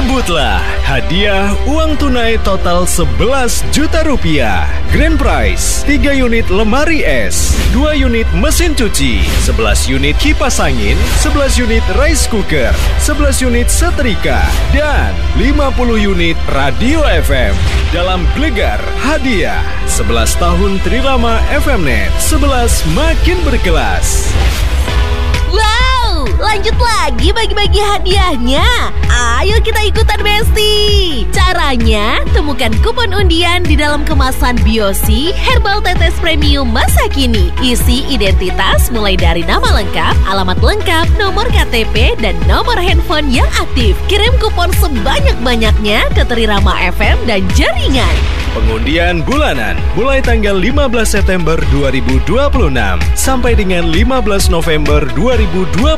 Sambutlah hadiah uang tunai total 11 juta rupiah. Grand prize 3 unit lemari es, 2 unit mesin cuci, 11 unit kipas angin, 11 unit rice cooker, 11 unit setrika, dan 50 unit radio FM. Dalam Gelegar Hadiah 11 tahun Trirama FMNet, 11 makin berkelas. Wow, lanjut lagi bagi-bagi hadiahnya. Ayo kita ikutan Besti. Caranya, temukan kupon undian di dalam kemasan Biosi Herbal Tetes Premium masa kini. Isi identitas mulai dari nama lengkap, alamat lengkap, nomor KTP, dan nomor handphone yang aktif. Kirim kupon sebanyak-banyaknya ke Trirama FM dan jaringan. Pengundian bulanan mulai tanggal 15 September 2026 sampai dengan 15 November 2026.